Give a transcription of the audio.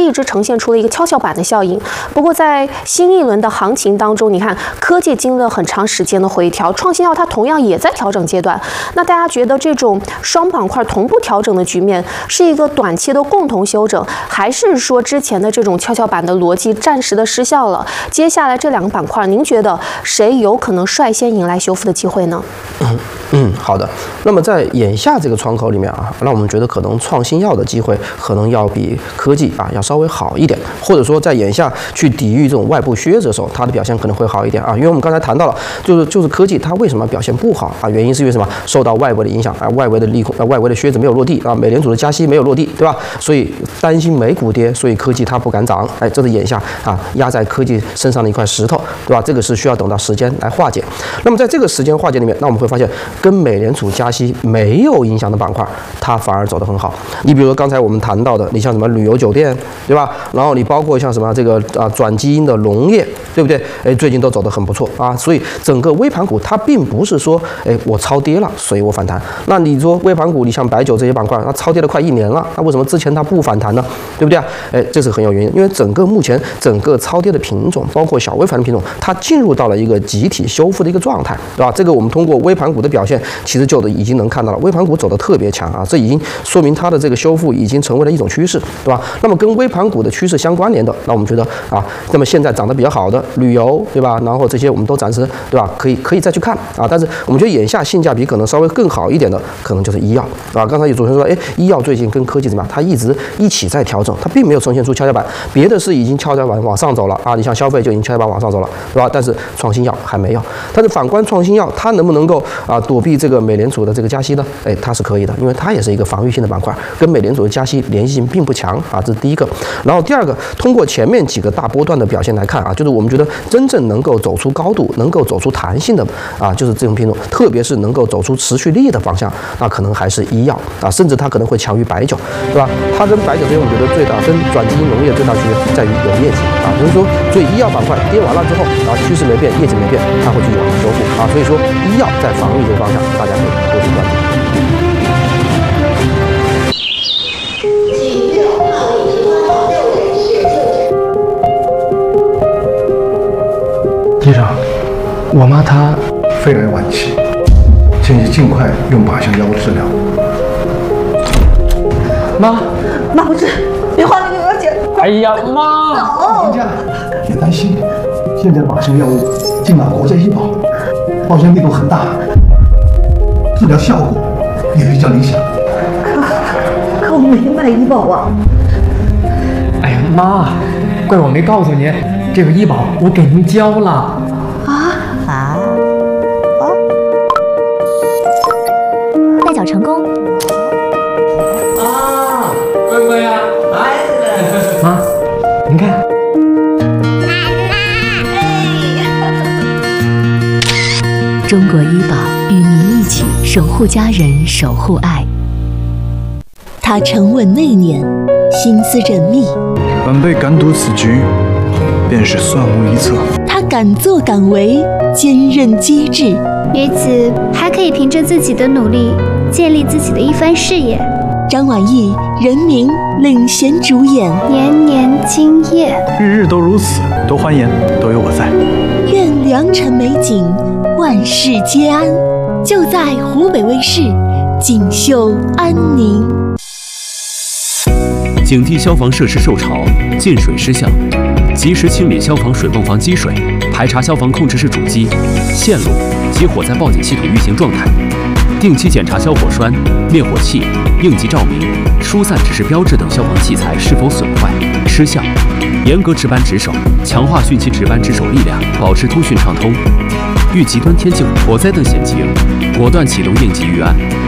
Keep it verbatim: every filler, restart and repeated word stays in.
一直呈现出了一个跷跷板的效应。不过在新一轮的行情当中，你看科技经历了很长时间的回调，创新药它同样也在调整阶段。那大家觉得这种双板块同步调整的局面是一个短期的共同修整，还是说之前的这种跷跷板的逻辑暂时的失效了？接下来这两个板块，您觉得谁有可能率先迎来修复的机会呢？ 嗯嗯，好的。那么在眼下这个窗口里面啊，让我们觉得可能创新药的机会可能要比科技啊要稍微好一点，或者说在眼下去抵御这种外部靴子的时候，它的表现可能会好一点啊。因为我们刚才谈到了，就是就是科技它为什么表现不好啊？原因是因为什么？受到外围的影响啊，外围的利空啊，外围的靴子没有落地啊，美联储的加息没有落地，对吧？所以担心美股跌，所以科技它不敢涨，哎，这是眼下啊压在科技身上的一块石头，对吧？这个是需要等到时间来化解。那么在这个时间化解里面，那我们会发现跟美联储加息没有影响的板块，它反而走得很好。你比如说刚才我们谈到的，你像什么旅游酒店，对吧？然后你包括像什么这个啊转基因的农业，对不对？哎，最近都走得很不错啊。所以整个微盘股它并不是说哎我超跌了，所以我反弹。那你说微盘股，你像白酒这些板块，它超跌了快一年了，那为什么之前它不反弹呢？对不对啊？哎，这是很有原因，因为整个目前整个超跌的品种，包括小微盘的品种，它进入到了一个集体修复的一个状态，对吧？这个我们通过微盘股的表现，其实就已经能看到了，微盘股走得特别强啊，这已经说明它的这个修复已经成为了一种趋势，对吧？那么跟微盘股的趋势相关联的，那我们觉得啊，那么现在涨得比较好的旅游，对吧？然后这些我们都暂时，对吧？可以可以再去看啊，但是我们觉得眼下性价比可能稍微更好一点的，可能就是医药啊。刚才有主持人说，哎，医药最近跟科技怎么样？它一直一起在调整，它并没有呈现出跷跷板，别的是已经跷跷板往上走了啊，你像消费就已经跷跷板往上走了，对吧？但是创新药还没有。但是反观创新药，它能不能够啊躲避这个美联储的这个加息呢？哎，它是可以的，因为它也是一个防御性的板块，跟美联储的加息联系性并不强啊，这是第一个。然后第二个，通过前面几个大波段的表现来看啊，就是我们觉得真正能够走出高度、能够走出弹性的啊，就是这种品种，特别是能够走出持续利益的方向，那可能还是医药啊，甚至它可能会强于白酒，对吧？它跟白酒之间，我觉得最大跟转基因农业最大区别在于有业绩啊，比如说，所以医药板块跌完了之后啊，趋势没变，业绩没变，它会去有修复啊，所以说医药在防御这个方向，大家可以多去关注。 医生，我妈她肺癌晚期，建议尽快用靶向药物治疗。 妈， 妈不是，别花那个药钱。 哎呀，妈！ 王家，别担心，现在靶向药物进了国家医保，报销力度很大，治疗效果也比较理想。 可可我没买医保啊！ 哎呀，妈，怪我没告诉您，这个医保我给您交了。 啊啊！ 代缴成功。 啊，乖乖呀，来，妈，您看。 中国医保与您一起守护家人，守护爱。他沉稳内敛，心思缜密。 晚辈敢赌此局，便是算无一策。 他敢作敢为，坚韧机智。 于此还可以凭着自己的努力，建立自己的一番事业。 张晚意，人民领衔主演， 年年今夜， 日日都如此，多欢颜，都有我在。 愿良辰美景，万事皆安。就在湖北卫视，锦绣安宁。 警惕消防设施受潮、进水失效，及时清理消防水泵房积水，排查消防控制室主机、线路及火灾报警系统运行状态，定期检查消火栓、灭火器、应急照明、疏散指示标志等消防器材是否损坏、失效，严格值班值守，强化汛期值班值守力量，保持通讯畅通。遇极端天气、火灾等险情，果断启动应急预案，